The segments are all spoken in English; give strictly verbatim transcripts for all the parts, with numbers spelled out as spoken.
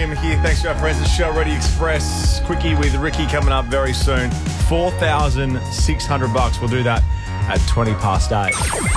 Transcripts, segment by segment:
Tim here. Thanks to our friends at Shell Ready Express. Quickie with Ricky coming up very soon. four thousand six hundred bucks. We'll do that at twenty past eight.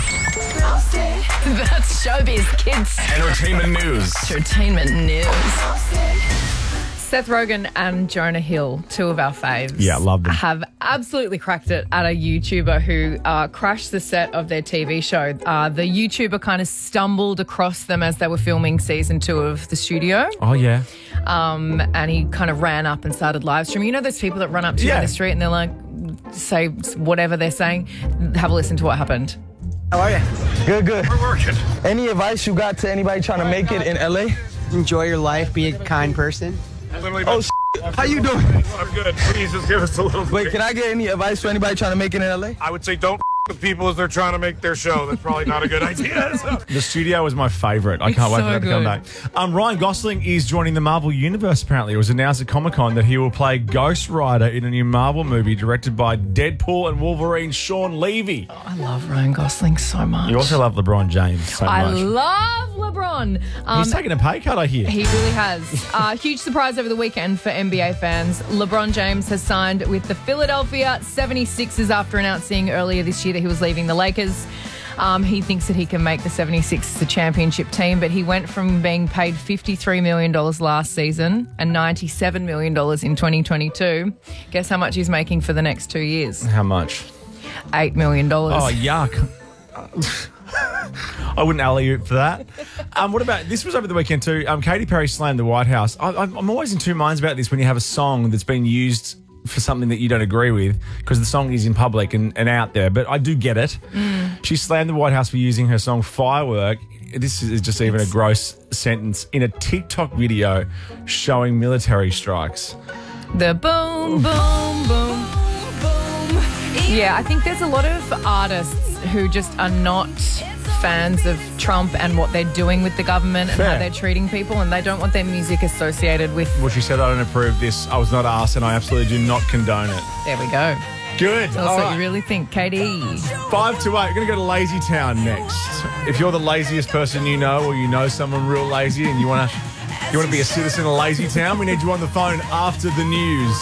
That's showbiz, kids. Entertainment news. Entertainment news. Seth Rogen and Jonah Hill, two of our faves, Yeah, love them. have absolutely cracked it at a YouTuber who uh, crashed the set of their T V show. Uh, the YouTuber kind of stumbled across them as they were filming season two of The Studio. Oh, yeah. Um, and he kind of ran up and started live streaming. You know those people that run up to you Yeah. in the street and they're like, say whatever they're saying? Have a listen to what happened. How are you? Good, good. We're working. Any advice you got to anybody trying to make it in L A? Enjoy your life. Be a kind person. Oh, s***. How you doing? I'm good. Please just give us a little. Wait, can I get any advice for anybody trying to make it in L A? I would say don't with people as they're trying to make their show. That's probably not a good idea. So. The Studio was my favourite. I It's can't wait so for that to come good. back. Um, Ryan Gosling is joining the Marvel Universe, apparently. It was announced at Comic-Con that he will play Ghost Rider in a new Marvel movie directed by Deadpool and Wolverine Sean Levy. I love Ryan Gosling so much. You also love LeBron James so I much. love LeBron. Um, He's taking a pay cut, I hear. He really has. Uh, huge surprise over the weekend for N B A fans. LeBron James has signed with the Philadelphia seventy-sixers after announcing earlier this year that he was leaving the Lakers. Um, he thinks that he can make the seventy-sixers a championship team, but he went from being paid fifty-three million dollars last season and ninety-seven million dollars in twenty twenty-two. Guess how much he's making for the next two years? How much? eight million dollars. Oh, yuck. I wouldn't alley oop for that. Um, what about, this was over the weekend too. Um, Katy Perry slammed the White House. I, I'm I'm always in two minds about this when you have a song that's been used for something that you don't agree with because the song is in public and, and out there. But I do get it. Mm. She slammed the White House for using her song Firework. This is just even a gross sentence in a TikTok video showing military strikes. The boom, boom, boom, boom. Yeah, I think there's a lot of artists who just are not fans of Trump and what they're doing with the government and Fair. how they're treating people, and they don't want their music associated with... Well, she said, I don't approve this. I was not asked and I absolutely do not condone it. There we go. Good. Tell us All what right. you really think, Katie. Five to eight. We're going to go to Lazy Town next. If you're the laziest person you know, or you know someone real lazy, and you want to you want to be a citizen of Lazy Town, we need you on the phone after the news.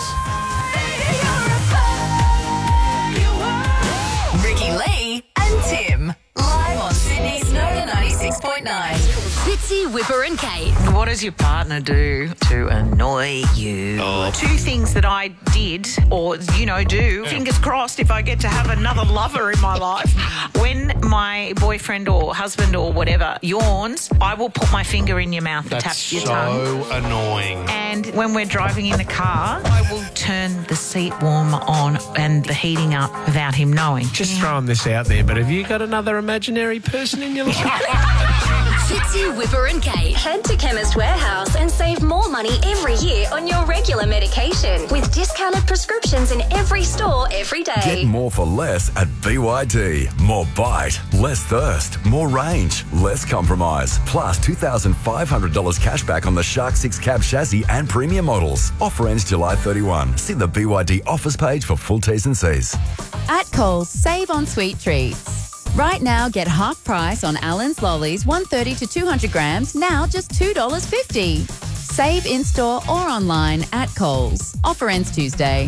Ricky Lee and Tim. Live on Sydney's Nova ninety-six point nine. Fitzy, Whipper and Kate. What does your partner do to annoy you? Two things that I did or, you know, do. Fingers crossed if I get to have another lover in my life. When my boyfriend or husband or whatever yawns, I will put my finger in your mouth and tap That's your so tongue. annoying. And when we're driving in the car, I will turn the seat warmer on and the heating up without him knowing. Just throwing this out there, but have you got another imaginary person in your life? Fitzy, Whipper and Kate. Head to Chemist Warehouse and save more money every year on your regular medication with discounted prescriptions in every store every day. Get more for less at B Y D. More bite, less thirst, more range, less compromise. Plus two thousand five hundred dollars cash back on the Shark six cab chassis and premium models. Offer ends July thirty-first. See the B Y D offers page for full T's and C's. At Coles, save on sweet treats. Right now, get half price on Allen's Lollies, one thirty to two hundred grams, now just two dollars fifty. Save in-store or online at Coles. Offer ends Tuesday.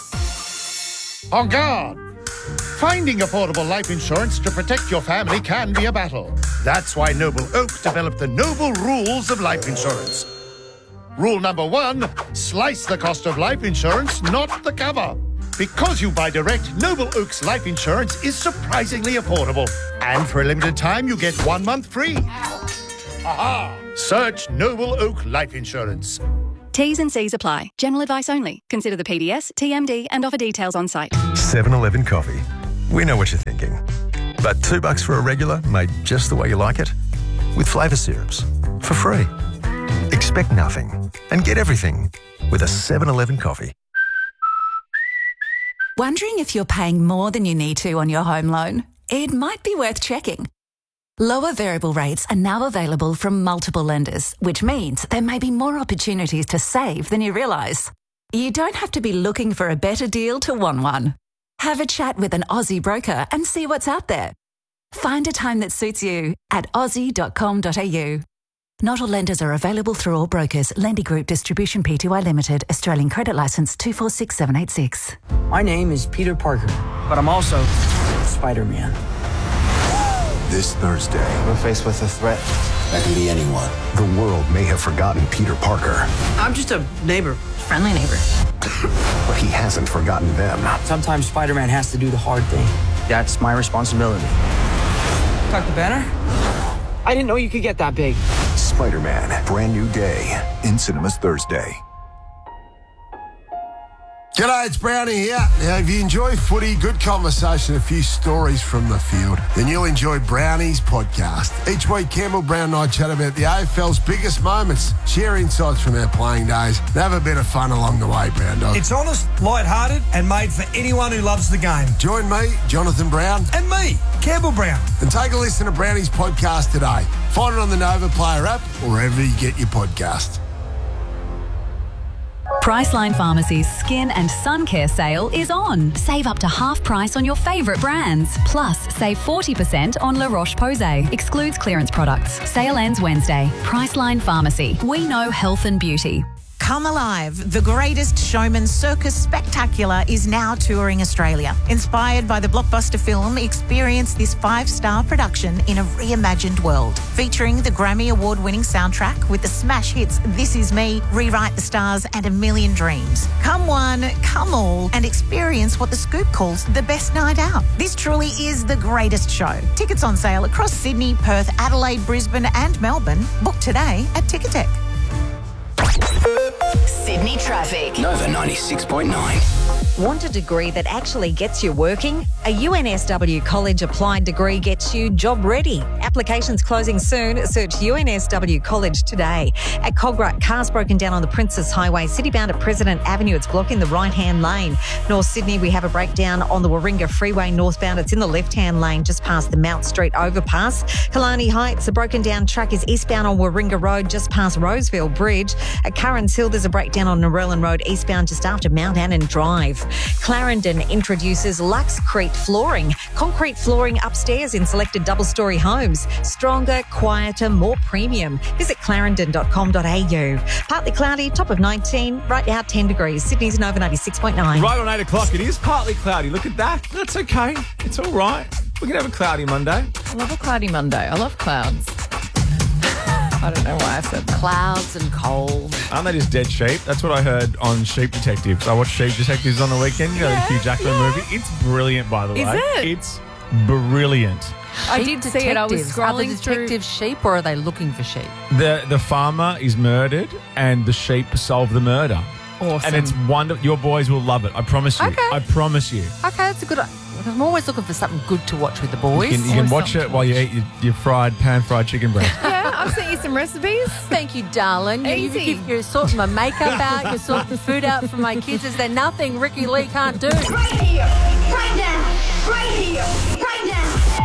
On guard! Finding affordable life insurance to protect your family can be a battle. That's why Noble Oak developed the Noble Rules of Life Insurance. Rule number one, slice the cost of life insurance, not the cover. Because you buy direct, Noble Oak's life insurance is surprisingly affordable. And for a limited time, you get one month free. Aha! Search Noble Oak Life Insurance. T's and C's apply. General advice only. Consider the P D S, T M D and offer details on site. seven eleven coffee. We know what you're thinking. But two bucks for a regular made just the way you like it? With flavour syrups. For free. Expect nothing and get everything with a seven eleven coffee. Wondering if you're paying more than you need to on your home loan? It might be worth checking. Lower variable rates are now available from multiple lenders, which means there may be more opportunities to save than you realise. You don't have to be looking for a better deal to want one. Have a chat with an Aussie broker and see what's out there. Find a time that suits you at aussie dot com dot a u. Not all lenders are available through all brokers. Lendy Group Distribution Pty Limited, Australian Credit Licence two four six seven eight six. My name is Peter Parker, but I'm also Spider-Man. This Thursday, we're faced with a threat that can be anyone. The world may have forgotten Peter Parker, I'm just a neighbor, friendly neighbor. but he hasn't forgotten them. Sometimes Spider-Man has to do the hard thing. That's my responsibility. Doctor Banner? I didn't know you could get that big. Spider-Man, brand new day, in cinemas Thursday. G'day, it's Brownie here. Now, if you enjoy footy, good conversation, a few stories from the field, then you'll enjoy Brownie's podcast. Each week, Campbell Brown and I chat about the A F L's biggest moments, share insights from our playing days, and have a bit of fun along the way, Brown Dog. It's honest, light-hearted, and made for anyone who loves the game. Join me, Jonathan Brown. And me, Campbell Brown. And take a listen to Brownie's podcast today. Find it on the Nova Player app or wherever you get your podcast. Priceline Pharmacy's Skin and Sun Care sale is on. Save up to half price on your favourite brands. Plus, save forty percent on La Roche-Posay. Excludes clearance products. Sale ends Wednesday. Priceline Pharmacy. We know health and beauty. Come Alive, the greatest showman circus spectacular, is now touring Australia. Inspired by the blockbuster film, experience this five-star production in a reimagined world. Featuring the Grammy Award-winning soundtrack with the smash hits This Is Me, Rewrite the Stars and A Million Dreams. Come one, come all, and experience what The Scoop calls the best night out. This truly is the greatest show. Tickets on sale across Sydney, Perth, Adelaide, Brisbane and Melbourne. Book today at Ticketek. Sydney traffic. Nova ninety-six point nine. Want a degree that actually gets you working? A U N S W College applied degree gets you job ready. Applications closing soon. Search U N S W College today. At Cogra, cars broken down on the Princess Highway, citybound at President Avenue. It's blocking the right-hand lane. North Sydney, we have a breakdown on the Warringah Freeway northbound. It's in the left-hand lane just past the Mount Street overpass. Killarney Heights, a broken down track is eastbound on Warringah Road just past Roseville Bridge. At Currans Hill, there's a breakdown on Narellan Road eastbound just after Mount Annan Drive. Clarendon introduces Luxcrete flooring. Concrete flooring upstairs in selected double-storey homes. Stronger, quieter, more premium. Visit clarendon dot com dot a u. Partly cloudy, top of nineteen, right now ten degrees. Sydney's Nova ninety-six point nine. Right on eight o'clock, it is partly cloudy. Look at that. That's okay. It's all right. We can have a cloudy Monday. I love a cloudy Monday. I love clouds. I don't know why I said that. Clouds and cold. Aren't they just dead sheep? That's what I heard on Sheep Detectives. I watched Sheep Detectives on the weekend. You know, Yeah, the Hugh Jackman yeah. movie. It's brilliant, by the Is way. it? It's brilliant. I did see it. I was Detectives. Are the scrolling through. detectives sheep or are they looking for sheep? The the farmer is murdered and the sheep solve the murder. Awesome. And it's wonderful. Your boys will love it. I promise you. Okay. I promise you. Okay, that's a good. I'm always looking for something good to watch with the boys. You can, you can watch it while you eat your, your fried, pan-fried chicken breast. Yeah, I've sent you some recipes. Thank you, darling. You, you, Easy. you, you're sorting my makeup out. You're sorting the food out for my kids. Is there nothing Ricky Lee can't do? Right here, right now, right here, right now.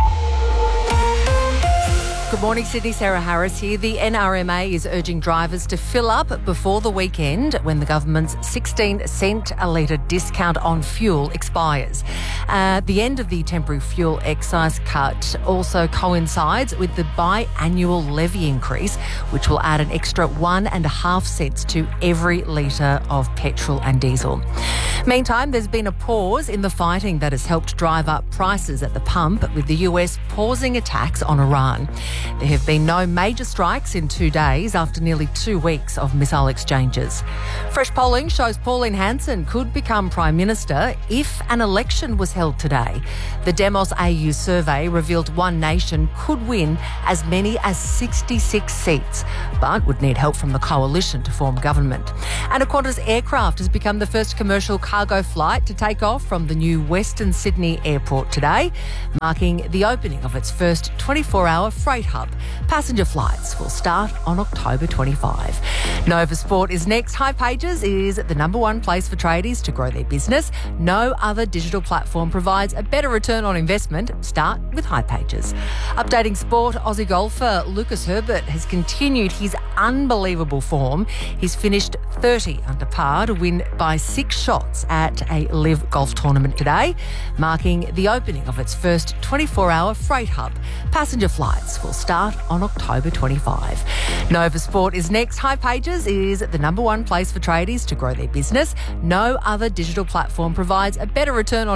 Good morning, Sydney. Sarah Harris here. The N R M A is urging drivers to fill up before the weekend when the government's sixteen cent a litre discount on fuel expires. Uh, the end of the temporary fuel excise cut also coincides with the biannual levy increase, which will add an extra one and a half cents to every litre of petrol and diesel. Meantime, there's been a pause in the fighting that has helped drive up prices at the pump, with the U S pausing attacks on Iran. There have been no major strikes in two days after nearly two weeks of missile exchanges. Fresh polling shows Pauline Hanson could become Prime Minister if an election was held today. The Demos A U survey revealed One Nation could win as many as sixty-six seats, but would need help from the coalition to form government. And a Qantas aircraft has become the first commercial cargo flight to take off from the new Western Sydney airport today, marking the opening of its first twenty-four hour freight hub. Passenger flights will start on October twenty-fifth. Nova Sport is next. High Pages is the number one place for tradies to grow their business. No other digital platform provides a better return on investment. Start with High Pages. Updating sport, Aussie golfer Lucas Herbert has continued his unbelievable form. He's finished thirty under par to win by six shots It's at a live golf tournament today, marking the opening of its first twenty-four hour freight hub. Passenger flights will start on October twenty-fifth. Nova Sport is next. High Pages is the number one place for tradies to grow their business. No other digital platform provides a better return on